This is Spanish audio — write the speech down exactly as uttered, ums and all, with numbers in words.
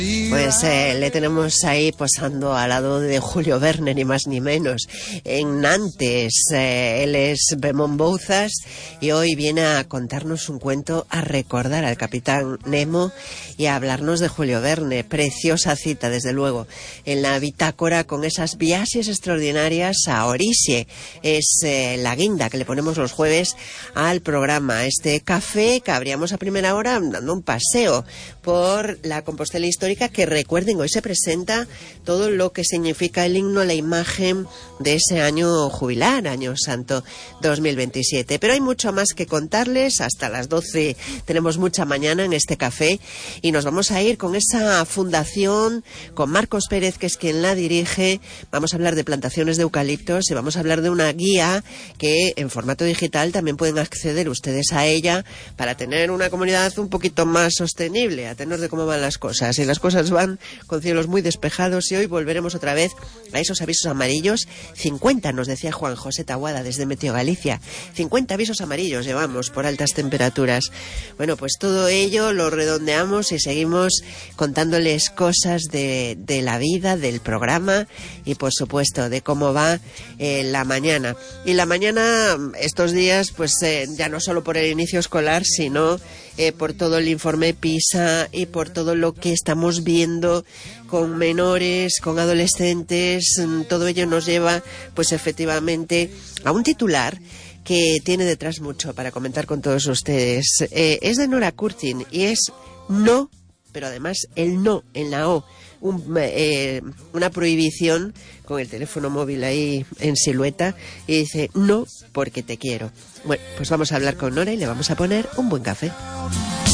Pues eh, le tenemos ahí posando al lado de Julio Verne, ni más ni menos, en Nantes. Eh, él es Bemón Bouzas y hoy viene a contarnos un cuento, a recordar al Capitán Nemo y a hablarnos de Julio Verne. Preciosa cita, desde luego, en la bitácora con esas viajes extraordinarias a Orixe. Es eh, la guinda que le ponemos los jueves al programa. Este café que abríamos a primera hora dando un paseo por la Compostela histórica, que recuerden, hoy se presenta todo lo que significa el himno, la imagen de ese año jubilar, año santo dos mil veintisiete. Pero hay mucho más que contarles. Hasta las doce tenemos mucha mañana en este café y nos vamos a ir con esa fundación, con Marcos Pérez, que es quien la dirige. Vamos a hablar de plantaciones de eucaliptos y vamos a hablar de una guía que en formato digital también pueden acceder ustedes a ella para tener una comunidad un poquito más sostenible, a tenor de cómo van las cosas. Y las cosas van con cielos muy despejados y hoy volveremos otra vez a esos avisos amarillos. cincuenta, nos decía Juan José Taboada desde Meteo Galicia. cincuenta avisos amarillos llevamos por altas temperaturas. Bueno, pues todo ello lo redondeamos y seguimos contándoles cosas de, de la vida, del programa y por supuesto de cómo va eh, la mañana. Y la mañana estos días, pues eh, ya no solo por el inicio escolar, sino eh, por todo el informe PISA y por todo lo que estamos viendo con menores, con adolescentes. Todo ello nos lleva pues efectivamente a un titular que tiene detrás mucho para comentar con todos ustedes. Eh, es de Nora Curtin y es no, pero además el no en la O, un, eh, una prohibición con el teléfono móvil ahí en silueta y dice no porque te quiero. Bueno, pues vamos a hablar con Nora y le vamos a poner un buen café.